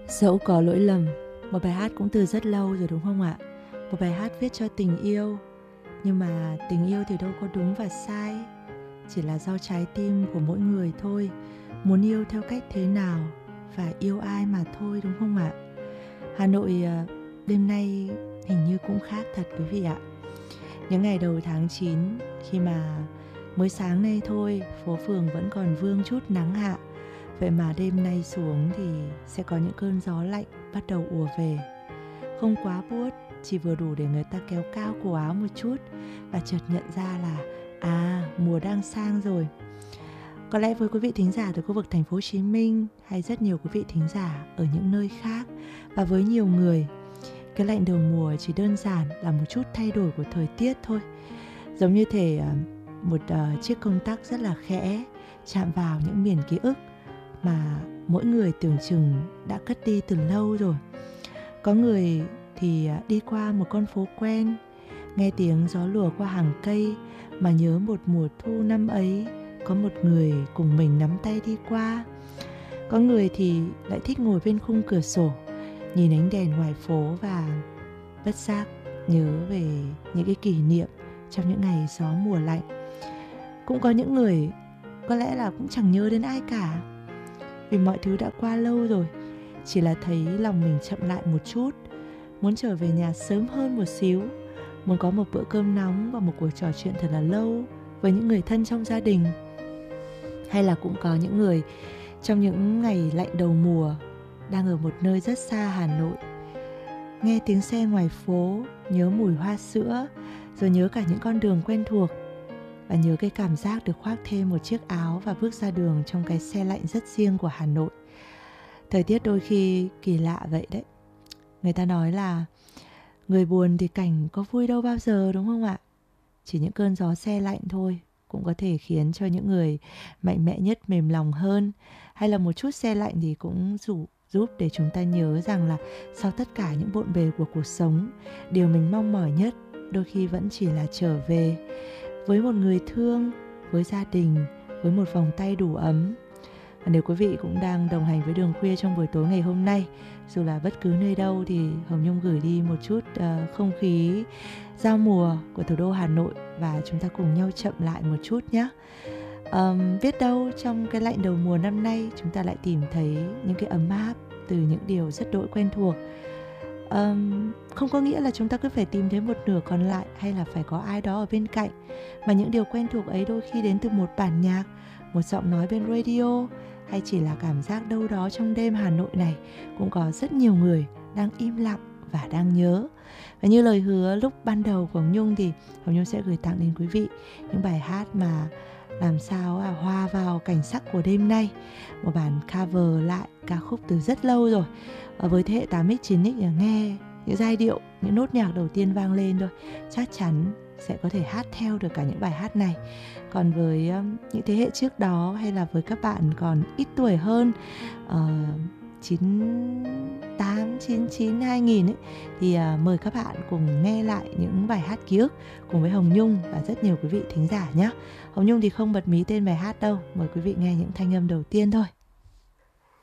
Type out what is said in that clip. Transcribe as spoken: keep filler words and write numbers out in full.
Dẫu có lỗi lầm, một bài hát cũng từ rất lâu rồi đúng không ạ? Một bài hát viết cho tình yêu. Nhưng mà tình yêu thì đâu có đúng và sai, chỉ là do trái tim của mỗi người thôi, muốn yêu theo cách thế nào và yêu ai mà thôi, đúng không ạ? Hà Nội đêm nay hình như cũng khác thật quý vị ạ. Những ngày đầu tháng chín, khi mà mới sáng nay thôi, phố phường vẫn còn vương chút nắng hạ. Vậy mà đêm nay xuống thì sẽ có những cơn gió lạnh bắt đầu ùa về. Không quá buốt, chỉ vừa đủ để người ta kéo cao cổ áo một chút và chợt nhận ra là à, mùa đang sang rồi. Có lẽ với quý vị thính giả từ khu vực thành phố Hồ Chí Minh hay rất nhiều quý vị thính giả ở những nơi khác, và với nhiều người, cái lạnh đầu mùa chỉ đơn giản là một chút thay đổi của thời tiết thôi. Giống như thể một uh, chiếc công tắc rất là khẽ chạm vào những miền ký ức mà mỗi người tưởng chừng đã cất đi từ lâu rồi. Có người thì đi qua một con phố quen, nghe tiếng gió lùa qua hàng cây mà nhớ một mùa thu năm ấy có một người cùng mình nắm tay đi qua. Có người thì lại thích ngồi bên khung cửa sổ, nhìn ánh đèn ngoài phố và bất giác nhớ về những cái kỷ niệm trong những ngày gió mùa lạnh. Cũng có những người có lẽ là cũng chẳng nhớ đến ai cả, vì mọi thứ đã qua lâu rồi. Chỉ là thấy lòng mình chậm lại một chút, muốn trở về nhà sớm hơn một xíu, muốn có một bữa cơm nóng và một cuộc trò chuyện thật là lâu với những người thân trong gia đình. Hay là cũng có những người trong những ngày lạnh đầu mùa đang ở một nơi rất xa Hà Nội, nghe tiếng xe ngoài phố, nhớ mùi hoa sữa, rồi nhớ cả những con đường quen thuộc, và nhớ cái cảm giác được khoác thêm một chiếc áo và bước ra đường trong cái xe lạnh rất riêng của Hà Nội. Thời tiết đôi khi kỳ lạ vậy đấy. Người ta nói là người buồn thì cảnh có vui đâu bao giờ, đúng không ạ? Chỉ những cơn gió se lạnh thôi cũng có thể khiến cho những người mạnh mẽ nhất mềm lòng hơn. Hay là một chút se lạnh thì cũng giúp giúp để chúng ta nhớ rằng là sau tất cả những bộn bề của cuộc sống, điều mình mong mỏi nhất đôi khi vẫn chỉ là trở về với một người thương, với gia đình, với một vòng tay đủ ấm. Và nếu quý vị cũng đang đồng hành với Đường Khuya trong buổi tối ngày hôm nay, dù là bất cứ nơi đâu, thì Hồng Nhung gửi đi một chút uh, không khí giao mùa của thủ đô Hà Nội, và chúng ta cùng nhau chậm lại một chút nhé. Um, biết đâu trong cái lạnh đầu mùa năm nay chúng ta lại tìm thấy những cái ấm áp từ những điều rất đỗi quen thuộc. Um, không có nghĩa là chúng ta cứ phải tìm thấy một nửa còn lại hay là phải có ai đó ở bên cạnh, mà những điều quen thuộc ấy đôi khi đến từ một bản nhạc, một giọng nói bên radio, hay chỉ là cảm giác đâu đó trong đêm Hà Nội này cũng có rất nhiều người đang im lặng và đang nhớ. Và như lời hứa lúc ban đầu của Hồng Nhung thì Hồng Nhung sẽ gửi tặng đến quý vị những bài hát mà làm sao à, hòa vào cảnh sắc của đêm nay. Một bản cover lại ca khúc từ rất lâu rồi. Và với thế hệ tám x chín x nghe những giai điệu, những nốt nhạc đầu tiên vang lên thôi, chắc chắn sẽ có thể hát theo được cả những bài hát này. Còn với um, những thế hệ trước đó, hay là với các bạn còn ít tuổi hơn, uh, chín tám, chín chín, hai nghìn ấy, thì uh, mời các bạn cùng nghe lại những bài hát ký ức cùng với Hồng Nhung và rất nhiều quý vị thính giả nhé. Hồng Nhung thì không bật mí tên bài hát đâu, mời quý vị nghe những thanh âm đầu tiên thôi.